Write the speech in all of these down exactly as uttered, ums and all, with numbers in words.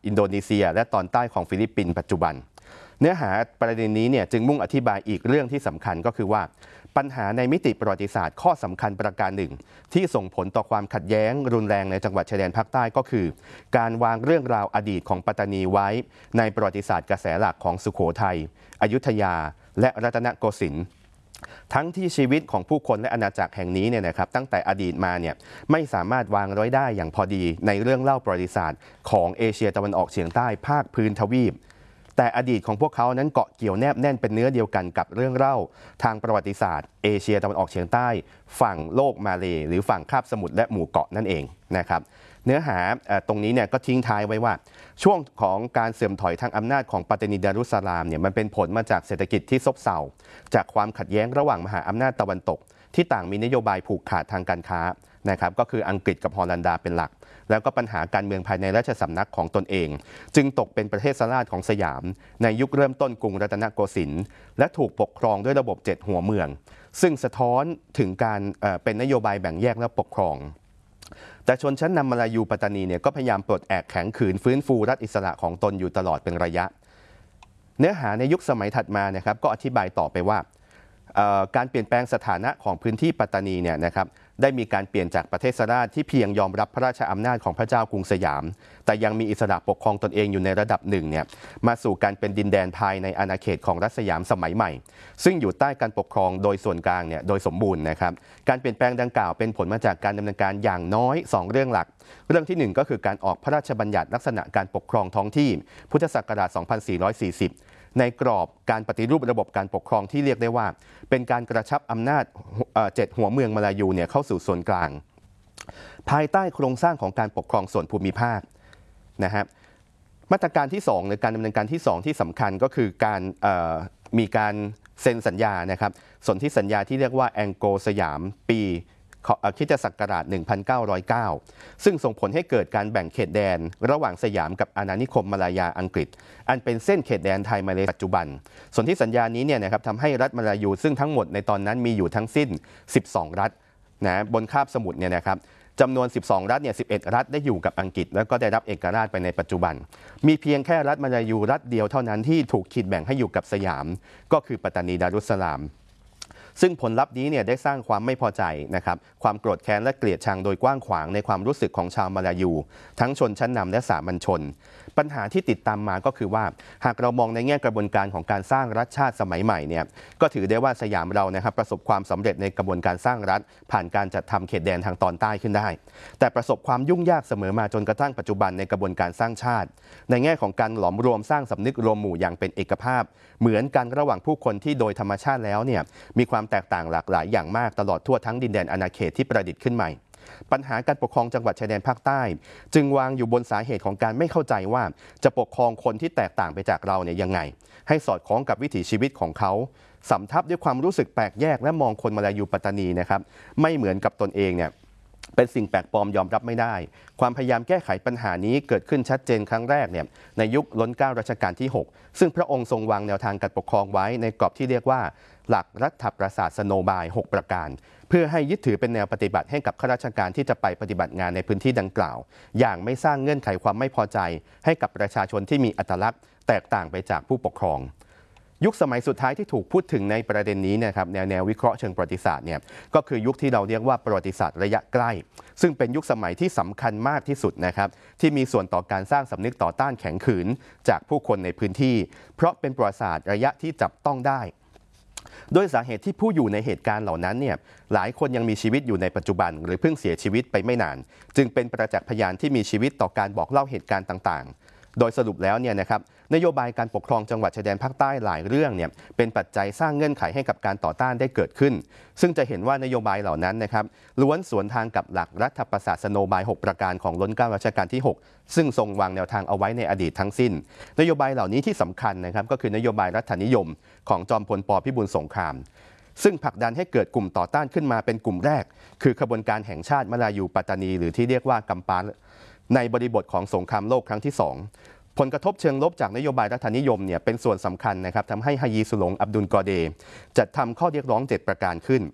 อินโดนีเซียและตอนใต้ของฟิลิปปินส์ปัจจุบันเนื้อหาประเด็นนี้เนี่ยจึงมุ่งอธิบายอีกเรื่องที่สำคัญก็คือว่าปัญหาในมิติประวัติศาสตร์ข้อสำคัญประการหนึ่งที่ส่งผลต่อความขัดแย้งรุนแรงในจังหวัดชายแดนภาคใต้ก็คือการวางเรื่องราวอดีตของปัตตานีไว้ในประวัติศาสตร์กระแสหลักของสุโขทัยอยุธยาและรัตนโกสินทร์ทั้งที่ชีวิตของผู้คนและอาณาจักรแห่งนี้เนี่ยนะครับตั้งแต่อดีตมาเนี่ยไม่สามารถวางไว้ได้อย่างพอดีในเรื่องเล่าประวัติศาสตร์ของเอเชียตะวันออกเฉียงใต้ภาคพื้นทวีปแต่อดีตของพวกเขานั้นเกาะเกี่ยวแนบแน่นเป็นเนื้อเดียวกันกับเรื่องเล่าทางประวัติศาสตร์เอเชียตะวันออกเฉียงใต้ฝั่งโลกมาเลย์หรือฝั่งคาบสมุทรและหมู่เกาะนั่นเองนะครับเนื้อหาตรงนี้เนี่ยก็ทิ้งท้ายไว้ว่าช่วงของการเสื่อมถอยทางอำนาจของปัตตานีดารุสสลามเนี่ยมันเป็นผลมาจากเศรษฐกิจที่ซบเซาจากความขัดแย้งระหว่างมหาอำนาจตะวันตกที่ต่างมีนโยบายผูกขาดทางการค้านะครับก็คืออังกฤษกับฮอลันดาเป็นหลักแล้วก็ปัญหาการเมืองภายในราชสำนักของตนเองจึงตกเป็นประเทศสลาดของสยามในยุคเริ่มต้นกรุงรัตนโกสินทร์และถูกปกครองด้วยระบบเจ็ดหัวเมืองซึ่งสะท้อนถึงการเอ่อเป็นนโยบายแบ่งแยกและปกครองแต่ชนชั้นนำมาลายูปัตตานีเนี่ยก็พยายามปลดแอกแข็งขืนฟื้นฟูรัฐอิสระของตนอยู่ตลอดเป็นระยะเนื้อหาในยุคสมัยถัดมานะครับก็อธิบายต่อไปว่าการเปลี่ยนแปลงสถานะของพื้นที่ปัตตานีเนี่ยนะครับได้มีการเปลี่ยนจากประเทศสลาดที่เพียงยอมรับพระราชอำนาจของพระเจ้ากรุงสยามแต่ยังมีอิสระปกครองตนเองอยู่ในระดับหนึ่งเนี่ยมาสู่การเป็นดินแดนภายในอาณาเขตของรัฐสยามสมัยใหม่ซึ่งอยู่ใต้การปกครองโดยส่วนกลางเนี่ยโดยสมบูรณ์นะครับการเปลี่ยนแปลงดังกล่าวเป็นผลมาจากการดำเนินการอย่างน้อยสองเรื่องหลักเรื่องที่หนึ่งก็คือการออกพระราชบัญญัติลักษณะการปกครองท้องที่พุทธศักราชสองพันสี่ร้อยสี่สิบในกรอบการปฏิรูประบบการปกครองที่เรียกได้ว่าเป็นการกระชับอำนาจเจ็ดหัวเมืองมาลายูเนี่ยเข้าสู่ส่วนกลางภายใต้โครงสร้างของการปกครองส่วนภูมิภาคนะครับมาตรการที่สองหรือการดำเนินการที่สองที่สำคัญก็คือการมีการเซ็นสัญญานะครับสนธิสัญญาที่เรียกว่าแองโกสยามปีคริสตศักราชหนึ่งพันเก้าร้อยเก้าซึ่งส่งผลให้เกิดการแบ่งเขตแดนระหว่างสยามกับอาณานิคมมาลายาอังกฤษอันเป็นเส้นเขตแดนไทยมาเลปัจจุบันสนธิสัญญานี้เนี่ยนะครับทำให้รัฐมาลายูซึ่งทั้งหมดในตอนนั้นมีอยู่ทั้งสิ้นสิบสองรัฐนะบนคาบสมุทรเนี่ยนะครับจำนวนสิบสองรัฐเนี่ยสิบเอ็ดรัฐได้อยู่กับอังกฤษแล้วก็ได้รับเอกราชไปในปัจจุบันมีเพียงแค่รัฐมาลายูรัฐเดียวเท่านั้นที่ถูกขีดแบ่งให้อยู่กับสยามก็คือปัตตานีดารุสสลามซึ่งผลลัพธ์นี้เนี่ยได้สร้างความไม่พอใจนะครับความโกรธแค้นและเกลียดชังโดยกว้างขวางในความรู้สึกของชาวมาลายูทั้งชนชั้นนำและสามัญชนปัญหาที่ติดตามมาก็คือว่าหากเรามองในแง่กระบวนการของการสร้างรัฐชาติสมัยใหม่เนี่ยก็ถือได้ว่าสยามเรานะครับประสบความสำเร็จในกระบวนการสร้างรัฐผ่านการจัดทำเขตแดนทางตอนใต้ขึ้นได้แต่ประสบความยุ่งยากเสมอมาจนกระทั่งปัจจุบันในกระบวนการสร้างชาติในแง่ของการหลอมรวมสร้างสำนึกรวมหมู่อย่างเป็นเอกภาพเหมือนกันระหว่างผู้คนที่โดยธรรมชาติแล้วเนี่ยมีความแตกต่างหลากหลายอย่างมากตลอดทั่วทั้งดินแดนอาณาเขตที่ประดิษฐ์ขึ้นใหม่ปัญหาการปกครองจังหวัดชายแดนภาคใต้จึงวางอยู่บนสาเหตุของการไม่เข้าใจว่าจะปกครองคนที่แตกต่างไปจากเราเนี่ยยังไงให้สอดคล้องกับวิถีชีวิตของเขาสำทับด้วยความรู้สึกแปลกแยกและมองคนมาลายูปัตตานีนะครับไม่เหมือนกับตนเองเนี่ยเป็นสิ่งแปลกปลอมยอมรับไม่ได้ความพยายามแก้ไขปัญหานี้เกิดขึ้นชัดเจนครั้งแรกเนี่ยในยุคล้นเกล้ารัชกาลที่หกซึ่งพระองค์ทรงวางแนวทางการปกครองไว้ในกรอบที่เรียกว่าหลักรัฐประศาสโนบายหกประการเพื่อให้ยึดถือเป็นแนวปฏิบัติให้กับข้าราชการที่จะไปปฏิบัติงานในพื้นที่ดังกล่าวอย่างไม่สร้างเงื่อนไขความไม่พอใจให้กับประชาชนที่มีอัตลักษณ์แตกต่างไปจากผู้ปกครองยุคสมัยสุดท้ายที่ถูกพูดถึงในประเด็นนี้นะครับแนวแนววิเคราะห์เชิงประวัติศาสตร์เนี่ยก็คือยุคที่เราเรียกว่าประวัติศาสตร์ระยะใกล้ซึ่งเป็นยุคสมัยที่สำคัญมากที่สุดนะครับที่มีส่วนต่อการสร้างสำนึกต่อต้านแข็งขืนจากผู้คนในพื้นที่เพราะเป็นประวัติศาสตร์ระยะที่จับต้องได้โดยสาเหตุที่ผู้อยู่ในเหตุการณ์เหล่านั้นเนี่ยหลายคนยังมีชีวิตอยู่ในปัจจุบันหรือเพิ่งเสียชีวิตไปไม่นานจึงเป็นประจักษ์พยานที่มีชีวิตต่อการบอกเล่าเหตุการณ์ต่างๆโดยสรุปแล้วเนี่ยนะครับนโยบายการปกครองจังหวัดชายแดนภาคใต้หลายเรื่องเนี่ยเป็นปัจจัยสร้างเงื่อนไขให้กับการต่อต้านได้เกิดขึ้นซึ่งจะเห็นว่านโยบายเหล่านั้นนะครับล้วนสวนทางกับหลักรัฐประศาสโนบายหกประการของล้นเกล้ารัชกาลที่หกซึ่งทรงวางแนวทางเอาไว้ในอดีตทั้งสิ้นนโยบายเหล่านี้ที่สำคัญนะครับก็คือนโยบายรัฐนิยมของจอมพลป.พิบูลสงครามซึ่งผลักดันให้เกิดกลุ่มต่อต้านขึ้นมาเป็นกลุ่มแรกคือขบวนการแห่งชาติมาลายูปัตตานีหรือที่เรียกว่ากัมปาในบริบทของสงครามโลกครั้งที่สองผลกระทบเชิงลบจากนโยบายรัฐนิยมเนี่ยเป็นส่วนสำคัญนะครับทำให้ฮายีสุหลงอับดุลกอเดจัดทำข้อเรียกร้องเจ็ดประการขึ้น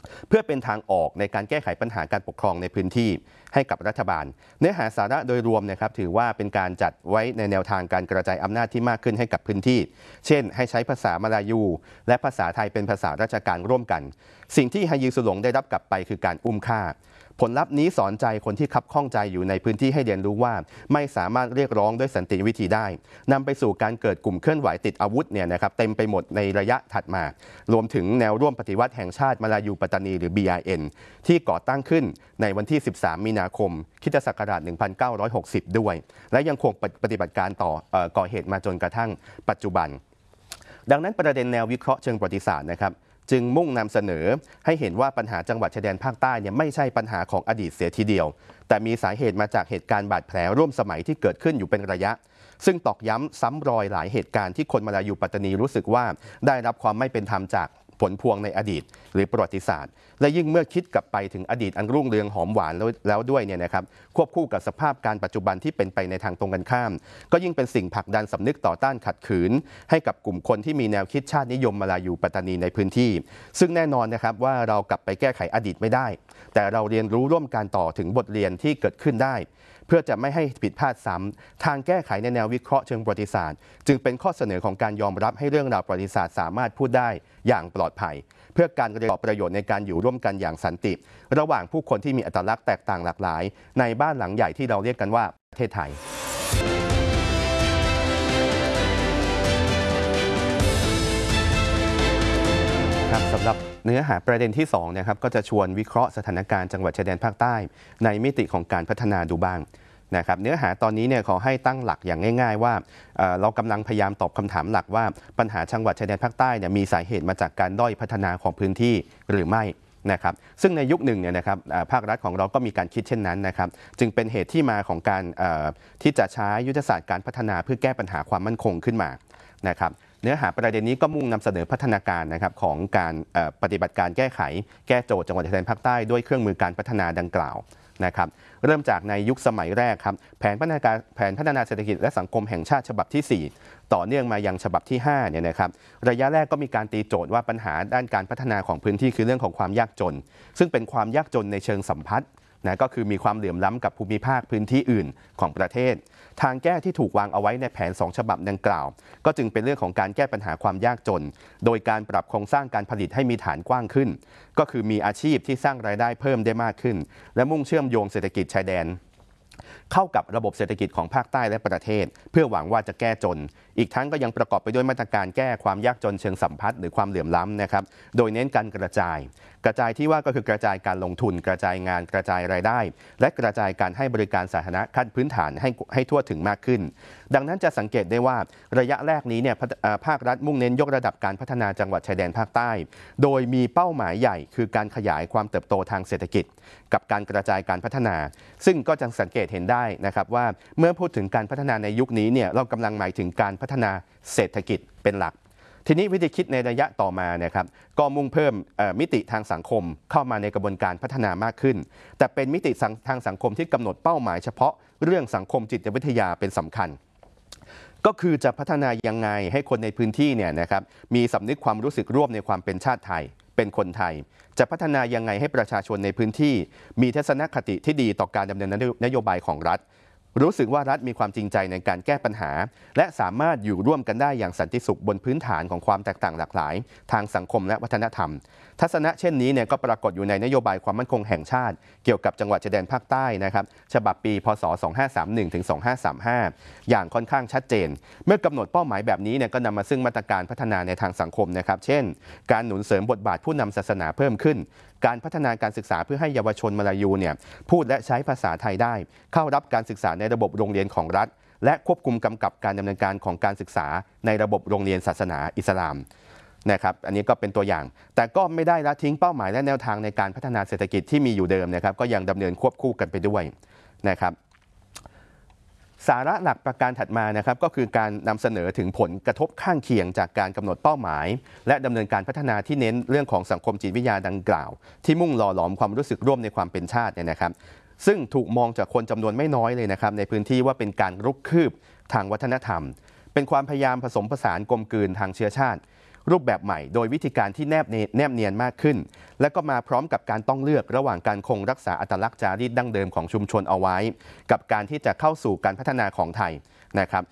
เพื่อเป็นทางออกในการแก้ไขปัญหาการปกครองในพื้นที่ให้กับรัฐบาลเนื้อหาสาระโดยรวมนะครับถือว่าเป็นการจัดไว้ในแนวทางการกระจายอำนาจที่มากขึ้นให้กับพื้นที่เช่นให้ใช้ภาษามลายูและภาษาไทยเป็นภาษาราชการร่วมกันสิ่งที่ฮายีสุหลงได้รับกลับไปคือการอุ้มฆ่าผลลัพธ์นี้สอนใจคนที่คับข้องใจอยู่ในพื้นที่ให้เรียนรู้ว่าไม่สามารถเรียกร้องด้วยสันติวิธีได้นำไปสู่การเกิดกลุ่มเคลื่อนไหวติดอาวุธเนี่ยนะครับเต็มไปหมดในระยะถัดมารวมถึงแนวร่วมปฏิวัติแห่งชาติมลายูปัตตานีหรือ บี อาร์ เอ็น ที่ก่อตั้งขึ้นในวันที่สิบสามมีนาคมคริสตศักราชหนึ่งพันเก้าร้อยหกสิบด้วยและยังคงปฏิบัติการต่อเอ่อก่อเหตุมาจนกระทั่งปัจจุบันดังนั้นประเด็นแนววิเคราะห์เชิงประวัติศาสตร์นะครับจึงมุ่งนำเสนอให้เห็นว่าปัญหาจังหวัดชายแดนภาคใต้เนี่ยไม่ใช่ปัญหาของอดีตเสียทีเดียวแต่มีสาเหตุมาจากเหตุการณ์บาดแผลร่วมสมัยที่เกิดขึ้นอยู่เป็นระยะซึ่งตอกย้ำซ้ำรอยหลายเหตุการณ์ที่คนมลายูปัตตานีรู้สึกว่าได้รับความไม่เป็นธรรมจากผลพวงในอดีตหรือประวัติศาสตร์และยิ่งเมื่อคิดกลับไปถึงอดีตอันรุ่งเรืองหอมหวานแล้วด้วยเนี่ยนะครับควบคู่กับสภาพการปัจจุบันที่เป็นไปในทางตรงกันข้ามก็ยิ่งเป็นสิ่งผลักดันสำนึกต่อต้านขัดขืนให้กับกลุ่มคนที่มีแนวคิดชาตินิยมมลายูปัตตานีในพื้นที่ซึ่งแน่นอนนะครับว่าเรากลับไปแก้ไขอดีตไม่ได้แต่เราเรียนรู้ร่วมกันต่อถึงบทเรียนที่เกิดขึ้นได้เพื่อจะไม่ให้ผิดพลาดซ้ำทางแก้ไขในแนววิเคราะห์เชิงประวัติศาสตร์จึงเป็นข้อเสนอของการยอมรับให้เรื่องราวประวัติศาสตร์สามารถพูดได้อย่างปลอดภัยเพื่อการก่อประโยชน์ในการอยู่ร่วมกันอย่างสันติระหว่างผู้คนที่มีอัตลักษณ์แตกต่างหลากหลายในบ้านหลังใหญ่ที่เราเรียกกันว่าประเทศไทยครับสำหรับเนื้อหาประเด็นที่สองนะครับก็จะชวนวิเคราะห์สถานการณ์จังหวัดชายแดนภาคใต้ในมิติของการพัฒนาดูบ้างนะครับเนื้อหาตอนนี้เนี่ยขอให้ตั้งหลักอย่างง่ายๆว่าเอ่อเรากำลังพยายามตอบคำถามหลักว่าปัญหาจังหวัดชายแดนภาคใต้เนี่ยมีสาเหตุมาจากการด้อยพัฒนาของพื้นที่หรือไม่นะครับซึ่งในยุคหนึ่งเนี่ยนะครับภาครัฐของเราก็มีการคิดเช่นนั้นนะครับจึงเป็นเหตุที่มาของการที่จะใช้ยุทธศาสตร์การพัฒนาเพื่อแก้ปัญหาความมั่นคงขึ้นมานะครับเนื้อหาประเด็นนี้ก็มุ่งนำเสนอพัฒนาการนะครับของการปฏิบัติการแก้ไขแก้โจทย์จังหวัดชายแดนภาคใต้ด้วยเครื่องมือการพัฒนาดังกล่าวนะครับเริ่มจากในยุคสมัยแรกครับแผนพัฒนาการแผนพัฒนาเศรษฐกิจและสังคมแห่งชาติฉบับที่สี่ต่อเนื่องมายังฉบับที่ห้าเนี่ยนะครับระยะแรกก็มีการตีโจทย์ว่าปัญหาด้านการพัฒนาของพื้นที่คือเรื่องของความยากจนซึ่งเป็นความยากจนในเชิงสัมพัทธ์นะก็คือมีความเหลื่อมล้ำกับภูมิภาคพื้นที่อื่นของประเทศทางแก้ที่ถูกวางเอาไว้ในแผนสองฉบับดังกล่าวก็จึงเป็นเรื่องของการแก้ปัญหาความยากจนโดยการปรับโครงสร้างการผลิตให้มีฐานกว้างขึ้นก็คือมีอาชีพที่สร้างรายได้เพิ่มได้มากขึ้นและมุ่งเชื่อมโยงเศรษฐกิจชายแดนเข้ากับระบบเศรษฐกิจของภาคใต้และประเทศเพื่อหวังว่าจะแก้จนอีกทั้งก็ยังประกอบไปด้วยมาตรการแก้ความยากจนเชิงสัมพัทธ์หรือความเหลื่อมล้ำนะครับโดยเน้นการกระจายกระจายที่ว่าก็คือกระจายการลงทุนกระจายงานกระจายรายได้และกระจายการให้บริการสาธารณะขั้นพื้นฐานให้ให้ทั่วถึงมากขึ้นดังนั้นจะสังเกตได้ว่าระยะแรกนี้เนี่ยภาครัฐมุ่งเน้นยกระดับการพัฒนาจังหวัดชายแดนภาคใต้โดยมีเป้าหมายใหญ่คือการขยายความเติบโตทางเศรษฐกิจกับการกระจายการพัฒนาซึ่งก็จะสังเกตเห็นได้นะครับว่าเมื่อพูดถึงการพัฒนาในยุคนี้เนี่ยเรากำลังหมายถึงการพัฒนาเศรษฐกิจเป็นหลักทีนี้วิธีคิดในระยะต่อมานะครับก็มุ่งเพิ่มมิติทางสังคมเข้ามาในกระบวนการพัฒนามากขึ้นแต่เป็นมิติทางสังคมที่กำหนดเป้าหมายเฉพาะเรื่องสังคมจิตวิทยาเป็นสำคัญก็คือจะพัฒนายังไงให้คนในพื้นที่เนี่ยนะครับมีสำนึกความรู้สึกร่วมในความเป็นชาติไทยเป็นคนไทยจะพัฒนายังไงให้ประชาชนในพื้นที่มีทัศนคติที่ดีต่อการดำเนินนโยบายของรัฐรู้สึกว่ารัฐมีความจริงใจในการแก้ปัญหาและสามารถอยู่ร่วมกันได้อย่างสันติสุขบนพื้นฐานของความแตกต่างหลากหลายทางสังคมและวัฒนธรรมทัศนะเช่นนี้เนี่ยก็ปรากฏอยู่ในนโยบายความมั่นคงแห่งชาติเกี่ยวกับจังหวัดชายแดนภาคใต้นะครับฉบับปีพ.ศ. สองพันห้าร้อยสามสิบเอ็ด ถึง สองพันห้าร้อยสามสิบห้าอย่างค่อนข้างชัดเจนเมื่อกำหนดเป้าหมายแบบนี้เนี่ยก็นำมาซึ่งมาตรการพัฒนาในทางสังคมนะครับเช่นการหนุนเสริมบทบาทผู้นำศาสนาเพิ่มขึ้นการพัฒนาการศึกษาเพื่อให้เยาวชนมลายูเนี่ยพูดและใช้ภาษาไทยได้เข้ารับการศึกษาในระบบโรงเรียนของรัฐและควบคุมกำกับการดำเนินการของการศึกษาในระบบโรงเรียนศาสนาอิสลามนะครับอันนี้ก็เป็นตัวอย่างแต่ก็ไม่ได้ละทิ้งเป้าหมายและแนวทางในการพัฒนาเศรษฐกิจที่มีอยู่เดิมนะครับก็ยังดำเนินควบคู่กันไปด้วยนะครับสาระหลักประการถัดมานะครับก็คือการนำเสนอถึงผลกระทบข้างเคียงจากการกำหนดเป้าหมายและดำเนินการพัฒนาที่เน้นเรื่องของสังคมจิตวิทยาดังกล่าวที่มุ่งหล่อหลอมความรู้สึกร่วมในความเป็นชาติเนี่ยนะครับซึ่งถูกมองจากคนจำนวนไม่น้อยเลยนะครับในพื้นที่ว่าเป็นการรุกคืบทางวัฒนธรรมเป็นความพยายามผสมผสานกลมกลืนทางเชื้อชาติรูปแบบใหม่โดยวิธีการที่แนบแนบเนียนมากขึ้นและก็มาพร้อมกับการต้องเลือกระหว่างการคงรักษาอัตลักษณ์จารีตดั้งเดิมของชุมชนเอาไว้กับการที่จะเข้าสู่การพัฒนาของไทยนะครับ